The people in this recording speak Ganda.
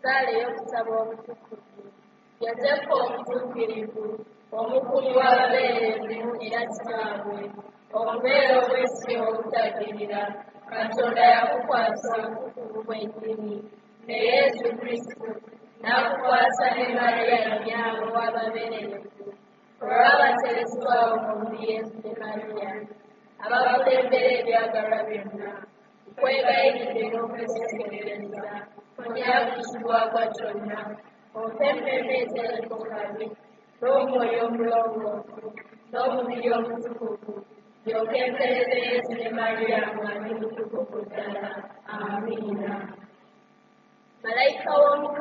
Saala ey'okusaba obutukuvu. Yozefu omutuukirivu, omukulu w'ababeerezi era kitaabwe, omubeera obwesige obutagirira, Katonda yakukwasa obutukuvu bw'eddiini, ne Yesu Kristo n'akukwasa ne Mariya nnyaawe w'ababeerevu, olw'abateresibwa omubiri Yesu ne Mariya, abakulembera ebyagalwa byonna, nkwegayiridde n'okwesekerereza, onyagukibwagwa kyonna, ompe emmeeme eteriko kabi, n'omwoyo omulongoofu, n'omubiri omutukuvu, ndyoke mpeereze Yesu ne Mariya mwami mutukuvu ddala. Amiina. Malayika w'Omukama